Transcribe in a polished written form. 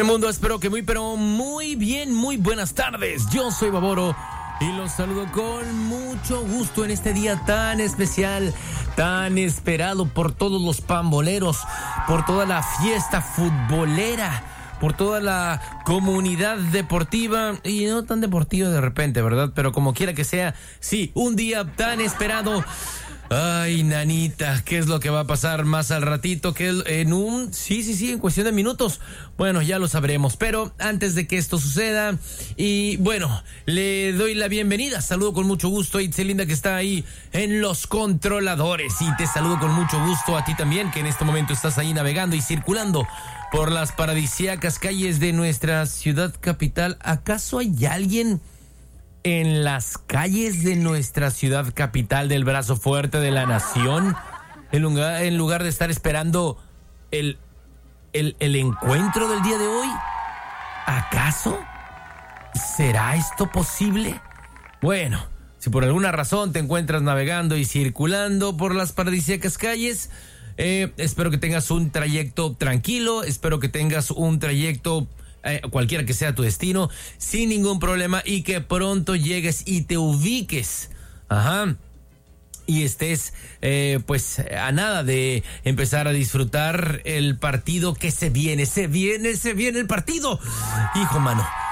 El mundo, espero que pero muy bien, muy buenas tardes. Yo soy Baboro y los saludo con mucho gusto en este día tan especial, tan esperado por todos los pamboleros, por toda la fiesta futbolera, por toda la comunidad deportiva y no tan deportiva de repente, ¿verdad? Pero como quiera que sea, sí, un día tan esperado. Ay, nanita, ¿qué es lo que va a pasar más al ratito? Que en cuestión de minutos. Bueno, ya lo sabremos, pero antes de que esto suceda, y bueno, le doy la bienvenida. Saludo con mucho gusto a Itzelinda, que está ahí en los controladores, y te saludo con mucho gusto a ti también, que en este momento estás ahí navegando y circulando por las paradisíacas calles de nuestra ciudad capital. ¿Acaso hay alguien en las calles de nuestra ciudad capital, del brazo fuerte de la nación, en lugar de estar esperando el encuentro del día de hoy? ¿Acaso será esto posible? Bueno, si por alguna razón te encuentras navegando y circulando por las paradisíacas calles, espero que tengas un trayecto tranquilo, espero que tengas un trayecto cualquiera que sea tu destino, sin ningún problema, y que pronto llegues y te ubiques, y estés pues a nada de empezar a disfrutar el partido que se viene el partido, hijo mano.